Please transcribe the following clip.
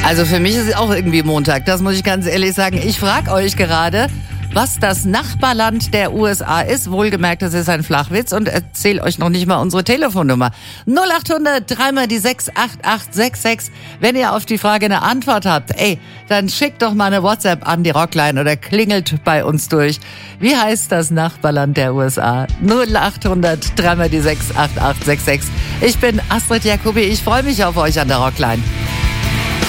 Also für mich ist es auch irgendwie Montag, das muss ich ganz ehrlich sagen. Ich frage euch gerade, was das Nachbarland der USA ist. Wohlgemerkt, das ist ein Flachwitz und erzähle euch noch nicht mal unsere Telefonnummer. 0800 3 die 68866. Wenn ihr auf die Frage eine Antwort habt, dann schickt doch mal eine WhatsApp an die Rockline oder klingelt bei uns durch. Wie heißt das Nachbarland der USA? 0800 3 die 68866. Ich bin Astrid Jacobi. Ich freue mich auf euch an der Rockline.